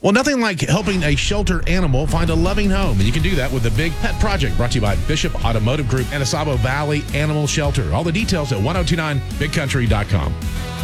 Well, nothing like helping a shelter animal find a loving home. And you can do that with the Big Pet Project, brought to you by Bishop Automotive Group and Asabo Valley Animal Shelter. All the details at 1029bigcountry.com.